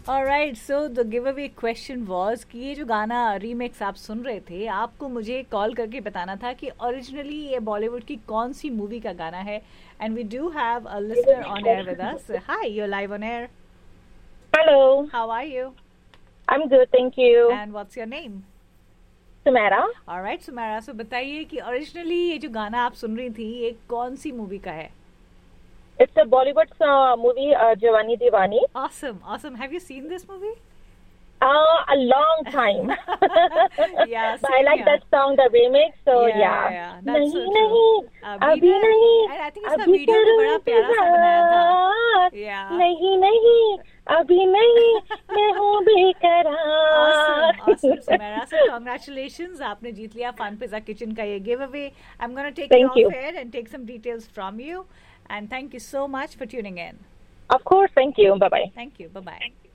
Alright, so the giveaway question was कि ये जो गाना रीमेक्स आप सुन रहे थे, आपको मुझे कॉल करके बताना था कि ओरिजिनली ये बॉलीवुड की कौन सी मूवी का गाना है. And we do have a listener on air with us. Hi, you are live on air. Hello, how are you? I'm good, thank you. And what's your name? Sumera, alright Sumera, सो बताइए कि originally ये जो गाना आप सुन रही थी ये कौन सी मूवी का है? it's a Bollywood movie, Jawani Diwani. Awesome, awesome. Have you seen this movie? A long time. Yeah, But I same like here. that song, the remix. So yeah. yeah. That's so नहीं true. नहीं, अभी नहीं, And I think इसका अभी video भी बड़ा करूँ प्यारा सा बनाया था. इंतजार. Yeah. नहीं नहीं, अभी नहीं, मैं हूँ बेकरार. Awesome, awesome, Sumera. So congratulations, आपने जीत लिया Fun Pizza Kitchen का ये giveaway. I'm gonna take Thank you you. off air and take some details from you. And thank you so much for tuning in. Of course, thank you. Bye bye. Thank you. Bye bye.